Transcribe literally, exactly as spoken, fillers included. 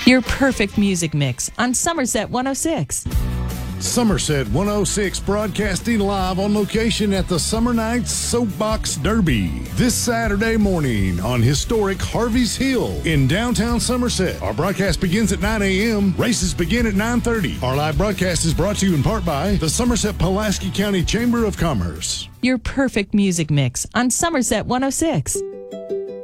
Your perfect music mix on Somerset one oh six. Somerset one oh six broadcasting live on location at the Summer Nights Soapbox Derby this Saturday morning on historic Harvey's Hill in downtown Somerset. Our broadcast begins at nine a.m. Races begin at nine thirty. Our live broadcast is brought to you in part by the Somerset-Pulaski County Chamber of Commerce. Your perfect music mix on Somerset one oh six.